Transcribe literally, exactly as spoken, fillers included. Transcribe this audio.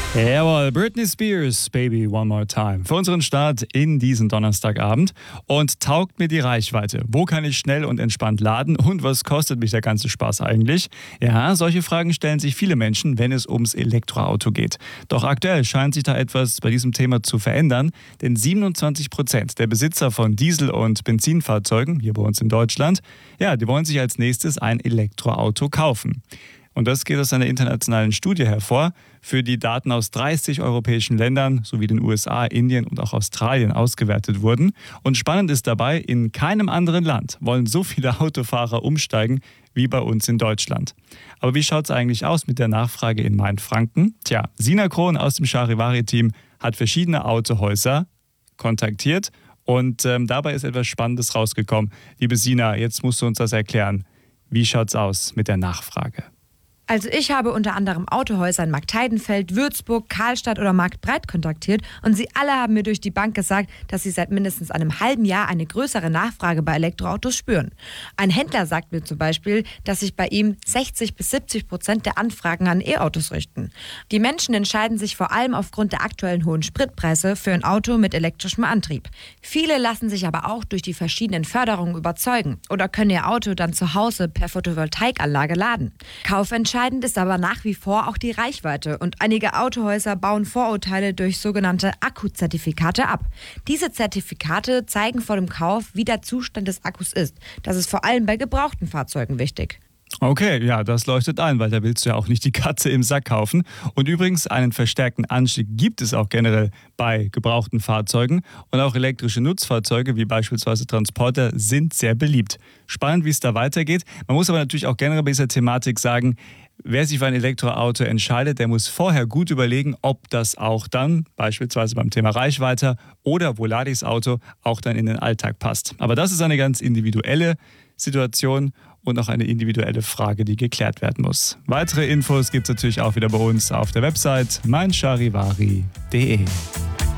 Jawohl, Britney Spears, Baby One More Time. Für unseren Start in diesen Donnerstagabend. Und taugt mir die Reichweite? Wo kann ich schnell und entspannt laden? Und was kostet mich der ganze Spaß eigentlich? Ja, solche Fragen stellen sich viele Menschen, wenn es ums Elektroauto geht. Doch aktuell scheint sich da etwas bei diesem Thema zu verändern. Denn siebenundzwanzig Prozent der Besitzer von Diesel- und Benzinfahrzeugen, hier bei uns in Deutschland, ja, die wollen sich als nächstes ein Elektroauto kaufen. Und das geht aus einer internationalen Studie hervor, für die Daten aus dreißig europäischen Ländern sowie den U S A, Indien und auch Australien ausgewertet wurden. Und spannend ist dabei, in keinem anderen Land wollen so viele Autofahrer umsteigen wie bei uns in Deutschland. Aber wie schaut es eigentlich aus mit der Nachfrage in Mainfranken? Tja, Sina Krohn aus dem Charivari-Team hat verschiedene Autohäuser kontaktiert und ähm, dabei ist etwas Spannendes rausgekommen. Liebe Sina, jetzt musst du uns das erklären. Wie schaut es aus mit der Nachfrage? Also ich habe unter anderem Autohäuser in Marktheidenfeld, Würzburg, Karlstadt oder Marktbreit kontaktiert und sie alle haben mir durch die Bank gesagt, dass sie seit mindestens einem halben Jahr eine größere Nachfrage bei Elektroautos spüren. Ein Händler sagt mir zum Beispiel, dass sich bei ihm sechzig bis siebzig Prozent der Anfragen an E-Autos richten. Die Menschen entscheiden sich vor allem aufgrund der aktuellen hohen Spritpreise für ein Auto mit elektrischem Antrieb. Viele lassen sich aber auch durch die verschiedenen Förderungen überzeugen oder können ihr Auto dann zu Hause per Photovoltaikanlage laden. Kaufentscheidung Entscheidend ist aber nach wie vor auch die Reichweite und einige Autohäuser bauen Vorurteile durch sogenannte Akkuzertifikate ab. Diese Zertifikate zeigen vor dem Kauf, wie der Zustand des Akkus ist. Das ist vor allem bei gebrauchten Fahrzeugen wichtig. Okay, ja, das leuchtet ein, weil da willst du ja auch nicht die Katze im Sack kaufen. Und übrigens, einen verstärkten Anstieg gibt es auch generell bei gebrauchten Fahrzeugen. Und auch elektrische Nutzfahrzeuge, wie beispielsweise Transporter, sind sehr beliebt. Spannend, wie es da weitergeht. Man muss aber natürlich auch generell bei dieser Thematik sagen, wer sich für ein Elektroauto entscheidet, der muss vorher gut überlegen, ob das auch dann, beispielsweise beim Thema Reichweite oder wo lade ich das Auto, auch dann in den Alltag passt. Aber das ist eine ganz individuelle Situation und auch eine individuelle Frage, die geklärt werden muss. Weitere Infos gibt es natürlich auch wieder bei uns auf der Website mein charivari punkt de.